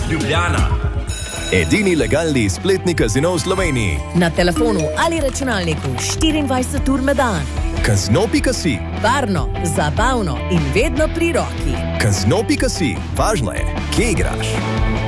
Ljubljana. Edini legalni spletni kazino v Sloveniji. Na telefonu ali računalniku 24 ur na dan. Kazino.si. Varno, zabavno in vedno pri roki. Kazino.si. Važno je, kje igraš.